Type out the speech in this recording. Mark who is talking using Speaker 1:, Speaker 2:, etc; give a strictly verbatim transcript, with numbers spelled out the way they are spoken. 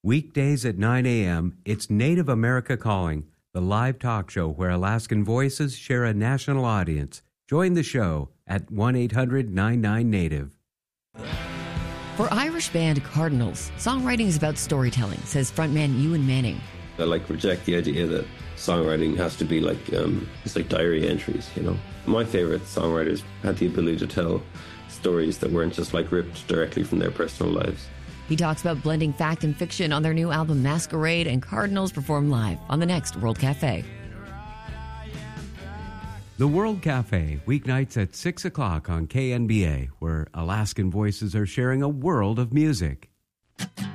Speaker 1: Weekdays at nine a.m., it's Native America Calling, the live talk show where Alaskan voices share a national audience. Join the show at one eight hundred nine nine native.
Speaker 2: For Irish band Cardinals, songwriting is about storytelling, says frontman Ewan Manning.
Speaker 3: I like reject the idea that songwriting has to be like um, it's like diary entries, you know. My favorite songwriters had the ability to tell stories that weren't just like ripped directly from their personal lives.
Speaker 2: He talks about blending fact and fiction on their new album Masquerade, and Cardinals perform live on the next World Cafe.
Speaker 1: The World Cafe, weeknights at six o'clock on K N B A, where Alaskan voices are sharing a world of music.